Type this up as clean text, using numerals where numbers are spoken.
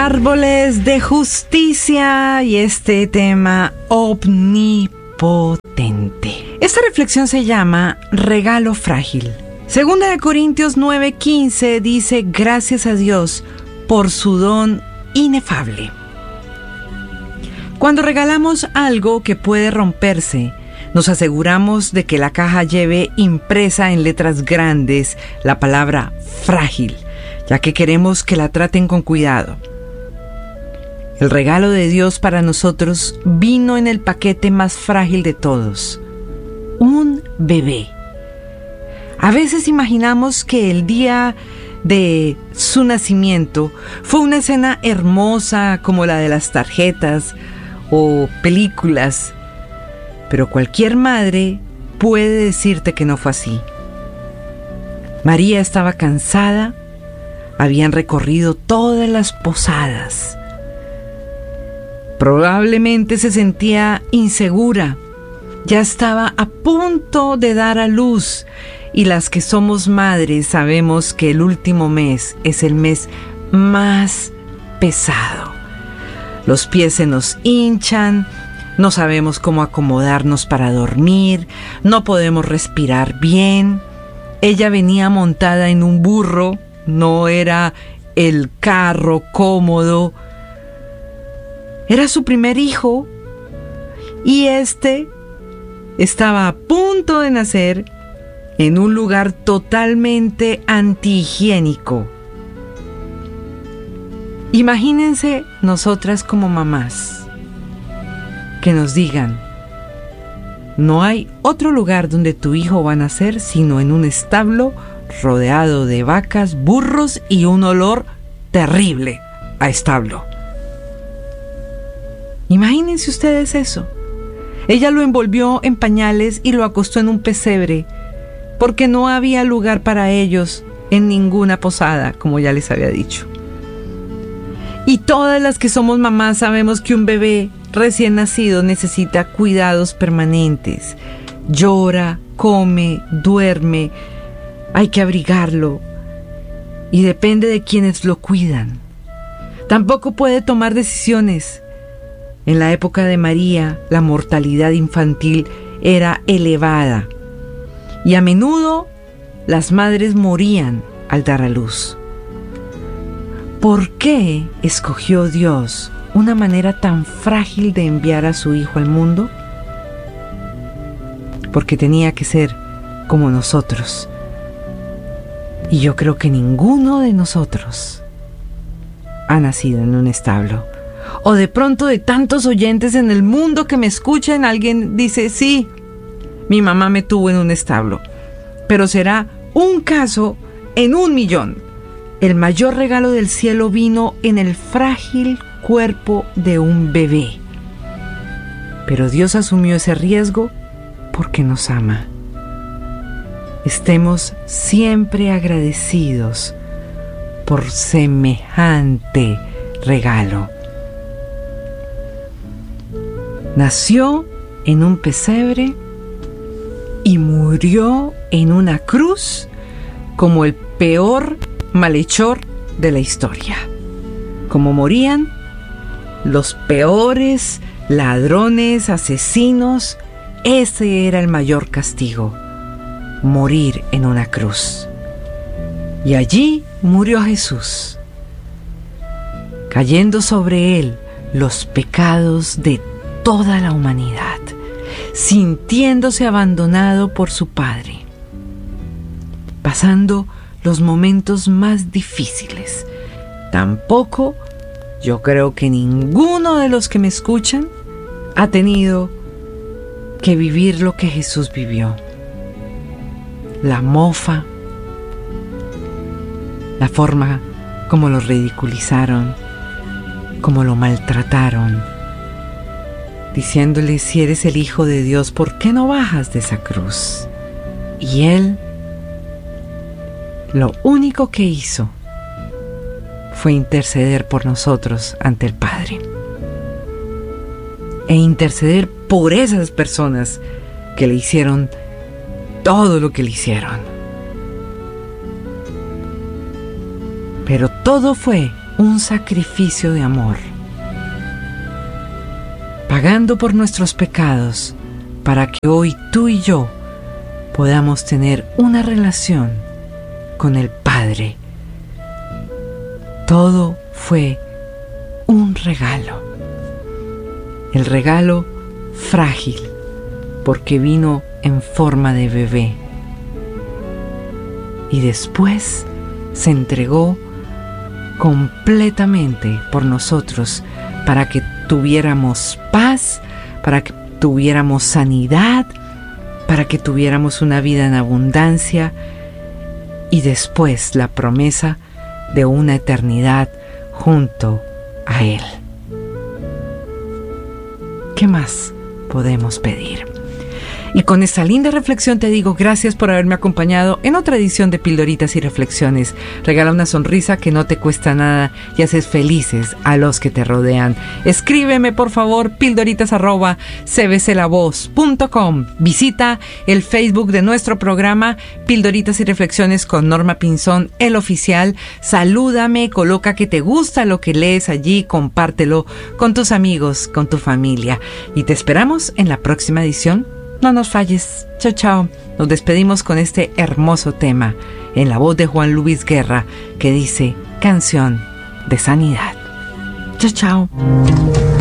Árboles de justicia y este tema omnipotente. Esta reflexión se llama Regalo frágil. Segunda de Corintios 9:15 dice: gracias a Dios por su don inefable. Cuando regalamos algo que puede romperse, nos aseguramos de que la caja lleve impresa en letras grandes la palabra frágil, ya que queremos que la traten con cuidado. El regalo de Dios para nosotros vino en el paquete más frágil de todos: un bebé. A veces imaginamos que el día de su nacimiento fue una escena hermosa como la de las tarjetas o películas, pero cualquier madre puede decirte que no fue así. María estaba cansada, habían recorrido todas las posadas. Probablemente se sentía insegura, ya estaba a punto de dar a luz, y las que somos madres sabemos que el último mes es el mes más pesado. Los pies se nos hinchan, no sabemos cómo acomodarnos para dormir, no podemos respirar bien. Ella venía montada en un burro, no era el carro cómodo. Era su primer hijo y este estaba a punto de nacer en un lugar totalmente antihigiénico. Imagínense nosotras como mamás que nos digan: no hay otro lugar donde tu hijo va a nacer sino en un establo rodeado de vacas, burros y un olor terrible a establo. Imagínense ustedes eso. Ella lo envolvió en pañales y lo acostó en un pesebre, porque no había lugar para ellos en ninguna posada, como ya les había dicho. Y todas las que somos mamás sabemos que un bebé recién nacido necesita cuidados permanentes. Llora, come, duerme, hay que abrigarlo y depende de quienes lo cuidan. Tampoco puede tomar decisiones. En la época de María, la mortalidad infantil era elevada y a menudo las madres morían al dar a luz. ¿Por qué escogió Dios una manera tan frágil de enviar a su hijo al mundo? Porque tenía que ser como nosotros. Y yo creo que ninguno de nosotros ha nacido en un establo. O de pronto, de tantos oyentes en el mundo que me escuchan, alguien dice: sí, mi mamá me tuvo en un establo. Pero será un caso en 1,000,000. El mayor regalo del cielo vino en el frágil cuerpo de un bebé. Pero Dios asumió ese riesgo porque nos ama. Estemos siempre agradecidos por semejante regalo. Nació en un pesebre y murió en una cruz como el peor malhechor de la historia. Como morían los peores ladrones, asesinos, ese era el mayor castigo: morir en una cruz. Y allí murió Jesús, cayendo sobre él los pecados de toda la humanidad, sintiéndose abandonado por su Padre, pasando los momentos más difíciles. Tampoco yo creo que ninguno de los que me escuchan ha tenido que vivir lo que Jesús vivió. La mofa, la forma como lo ridiculizaron, como lo maltrataron, diciéndole: si eres el Hijo de Dios, ¿por qué no bajas de esa cruz? Y Él, lo único que hizo fue interceder por nosotros ante el Padre. E interceder por esas personas que le hicieron todo lo que le hicieron. Pero todo fue un sacrificio de amor, pagando por nuestros pecados para que hoy tú y yo podamos tener una relación con el Padre. Todo fue un regalo. El regalo frágil, porque vino en forma de bebé. Y después se entregó completamente por nosotros para que tuviéramos paz, para que tuviéramos sanidad, para que tuviéramos una vida en abundancia y después la promesa de una eternidad junto a Él. ¿Qué más podemos pedir? Y con esta linda reflexión te digo gracias por haberme acompañado en otra edición de Pildoritas y Reflexiones. Regala una sonrisa que no te cuesta nada y haces felices a los que te rodean. Escríbeme por favor pildoritas@cbclavoz.com. Visita el Facebook de nuestro programa Pildoritas y Reflexiones con Norma Pinzón, el oficial. Salúdame, coloca que te gusta lo que lees allí, compártelo con tus amigos, con tu familia. Y te esperamos en la próxima edición. No nos falles. Chao, chao. Nos despedimos con este hermoso tema en la voz de Juan Luis Guerra que dice Canción de Sanidad. Chao, chao.